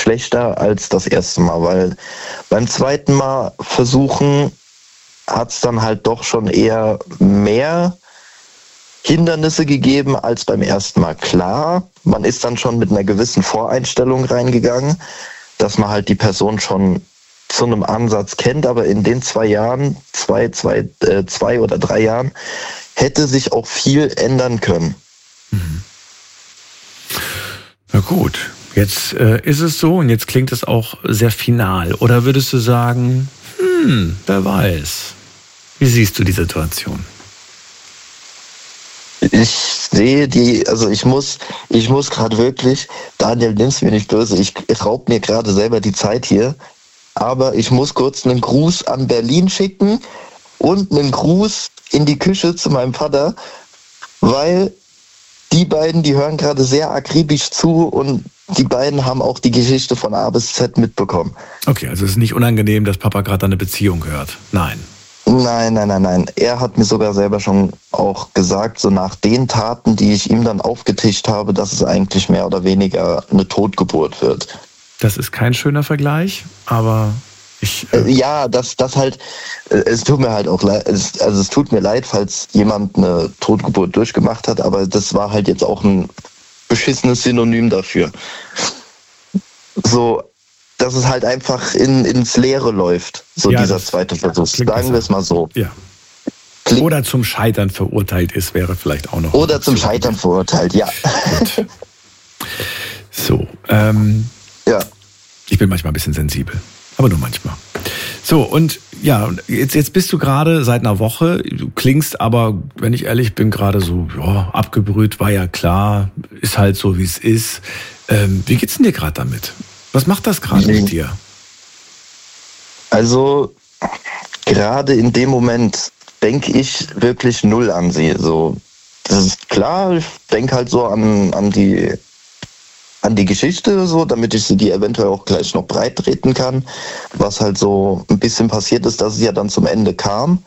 schlechter als das erste Mal, weil beim zweiten Mal versuchen hat es dann halt doch schon eher mehr Hindernisse gegeben als beim ersten Mal. Klar, man ist dann schon mit einer gewissen Voreinstellung reingegangen, dass man halt die Person schon zu einem Ansatz kennt, aber in den 2 Jahren, 2 oder 3 Jahren, hätte sich auch viel ändern können. Mhm. Na gut, jetzt ist es so und jetzt klingt es auch sehr final. Oder würdest du sagen, wer weiß? Wie siehst du die Situation? Ich sehe ich muss gerade wirklich, Daniel, nimm's mir nicht böse, ich raub mir gerade selber die Zeit hier, aber ich muss kurz einen Gruß an Berlin schicken und einen Gruß in die Küche zu meinem Vater, weil die beiden, die hören gerade sehr akribisch zu und die beiden haben auch die Geschichte von A bis Z mitbekommen. Okay, also es ist nicht unangenehm, dass Papa gerade eine Beziehung hört. Nein. Nein. Er hat mir sogar selber schon auch gesagt, so nach den Taten, die ich ihm dann aufgetischt habe, dass es eigentlich mehr oder weniger eine Totgeburt wird. Das ist kein schöner Vergleich, aber ich... Ja, das halt, es tut mir halt auch leid, es tut mir leid, falls jemand eine Totgeburt durchgemacht hat, aber das war halt jetzt auch ein beschissenes Synonym dafür. So, dass es halt einfach ins Leere läuft, so ja, dieser zweite Versuch. Sagen wir es mal so. Ja. Oder zum Scheitern verurteilt ist, wäre vielleicht auch noch... Oder zum Scheitern verurteilt, ja. Gut. So, ja. Ich bin manchmal ein bisschen sensibel, aber nur manchmal. So, und ja, jetzt bist du gerade seit einer Woche, du klingst aber, wenn ich ehrlich bin, gerade so, ja, abgebrüht, war ja klar, ist halt so, wie es ist. Wie geht's denn dir gerade damit? Was macht das gerade mit dir? Also, gerade in dem Moment denke ich wirklich null an sie. So, das ist klar, ich denke halt so an die Geschichte, so, damit ich sie die eventuell auch gleich noch breit treten kann. Was halt so ein bisschen passiert ist, dass es ja dann zum Ende kam.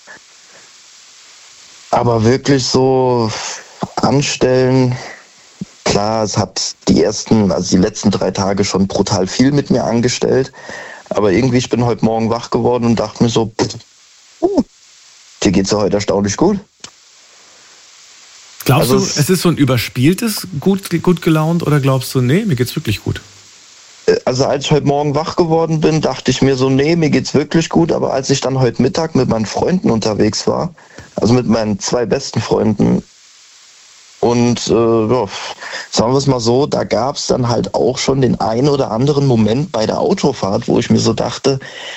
Aber wirklich so anstellen, klar, es hat die letzten 3 Tage schon brutal viel mit mir angestellt. Aber irgendwie, ich bin heute Morgen wach geworden und dachte mir so, dir geht's ja heute erstaunlich gut. Glaubst du, es ist so ein überspieltes gut gelaunt oder glaubst du, nee, mir geht's wirklich gut? Also als ich heute Morgen wach geworden bin, dachte ich mir so, nee, mir geht's wirklich gut. Aber als ich dann heute Mittag mit meinen Freunden unterwegs war, also mit meinen 2 besten Freunden, und ja, sagen wir es mal so, da gab es dann halt auch schon den einen oder anderen Moment bei der Autofahrt, wo ich mir so dachte,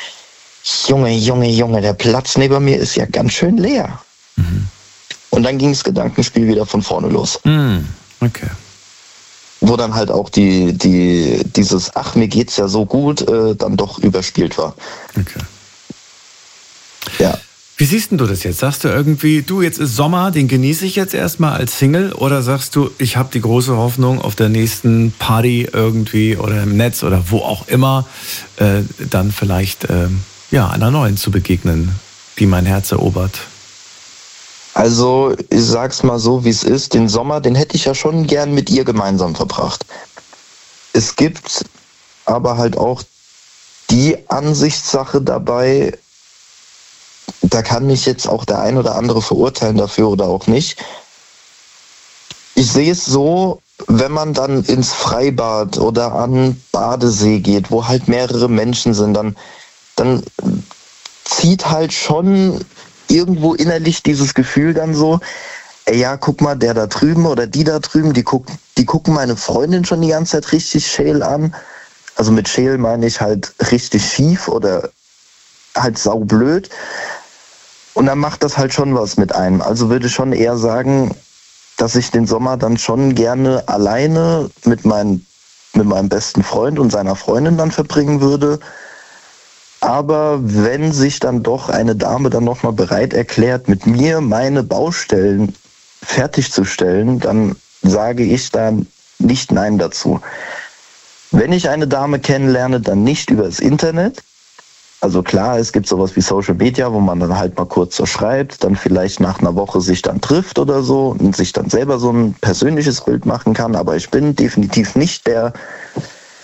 Junge, der Platz neben mir ist ja ganz schön leer. Mhm. Und dann ging das Gedankenspiel wieder von vorne los. Okay. Wo dann halt auch dieses Ach, mir geht's ja so gut, dann doch überspielt war. Okay. Ja. Wie siehst denn du das jetzt? Sagst du irgendwie, du, jetzt ist Sommer, den genieße ich jetzt erstmal als Single? Oder sagst du, ich habe die große Hoffnung, auf der nächsten Party irgendwie oder im Netz oder wo auch immer, dann vielleicht einer neuen zu begegnen, die mein Herz erobert? Also, ich sag's mal so, wie es ist. Den Sommer, den hätte ich ja schon gern mit ihr gemeinsam verbracht. Es gibt aber halt auch die Ansichtssache dabei, da kann mich jetzt auch der ein oder andere verurteilen dafür oder auch nicht. Ich sehe es so, wenn man dann ins Freibad oder an Badesee geht, wo halt mehrere Menschen sind, dann zieht halt schon irgendwo innerlich dieses Gefühl dann so, ey, ja, guck mal, der da drüben oder die da drüben, die gucken meine Freundin schon die ganze Zeit richtig scheel an. Also mit scheel meine ich halt richtig schief oder halt saublöd. Und dann macht das halt schon was mit einem. Also würde ich schon eher sagen, dass ich den Sommer dann schon gerne alleine mit meinem besten Freund und seiner Freundin dann verbringen würde. Aber wenn sich dann doch eine Dame dann nochmal bereit erklärt, mit mir meine Baustellen fertigzustellen, dann sage ich dann nicht Nein dazu. Wenn ich eine Dame kennenlerne, dann nicht über das Internet. Also klar, es gibt sowas wie Social Media, wo man dann halt mal kurz so schreibt, dann vielleicht nach einer Woche sich dann trifft oder so und sich dann selber so ein persönliches Bild machen kann. Aber ich bin definitiv nicht der